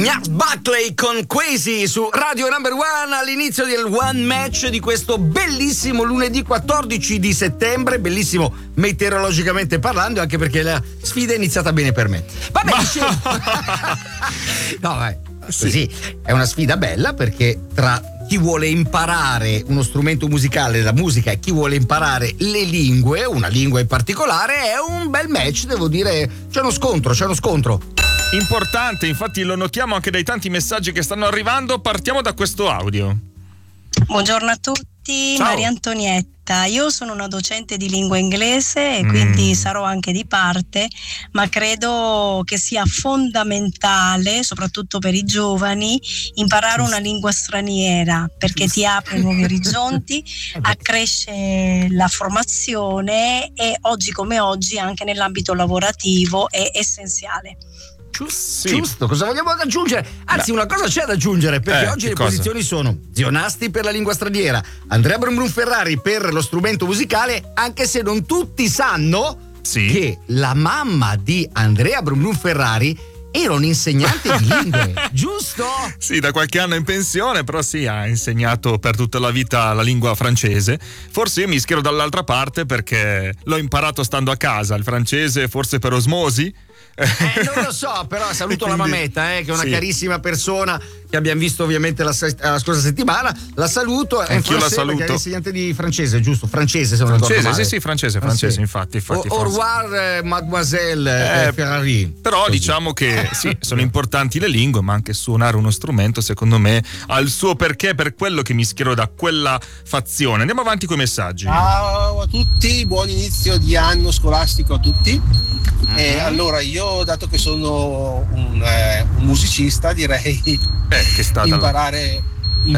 Gnat Buckley con Quasi su Radio Number One all'inizio del One Match di questo bellissimo lunedì 14 di settembre, bellissimo meteorologicamente parlando, anche perché la sfida è iniziata bene per me. Vabbè, no, vai. Sì, è una sfida bella perché tra chi vuole imparare uno strumento musicale, la musica, e chi vuole imparare le lingue, una lingua in particolare, è un bel match, devo dire. C'è uno scontro. Importante, infatti lo notiamo anche dai tanti messaggi che stanno arrivando. Partiamo da questo audio. Buongiorno a tutti. Ciao. Maria Antonietta, io sono una docente di lingua inglese e quindi sarò anche di parte, ma credo che sia fondamentale, soprattutto per i giovani, imparare una lingua straniera, perché ti apre nuovi orizzonti, accresce la formazione e oggi come oggi anche nell'ambito lavorativo è essenziale. Giusto, cosa vogliamo aggiungere? Anzi, una cosa c'è da aggiungere, perché oggi le posizioni sono Zio Nasti per la lingua straniera, Andrea Brun Ferrari per lo strumento musicale, anche se non tutti sanno che la mamma di Andrea Brun Ferrari era un insegnante di lingue, giusto? Sì, da qualche anno in pensione, però sì, ha insegnato per tutta la vita la lingua francese. Forse io mi schiero dall'altra parte perché l'ho imparato stando a casa, il francese forse per osmosi. Non lo so, però saluto la mametta, che è una carissima persona che abbiamo visto ovviamente la scorsa settimana. La saluto. Anch'io la saluto. È insegnante di francese, giusto? Francese, se non ricordo male. Sì, francese, infatti. Au revoir, mademoiselle Ferrari. Però così. Diciamo che sì, sono importanti le lingue, ma anche suonare uno strumento, secondo me, ha il suo perché, per quello che mi schiero da quella fazione. Andiamo avanti con i messaggi. Ciao a tutti, buon inizio di anno scolastico a tutti. Allora, io, dato che sono un musicista, direi che sta imparare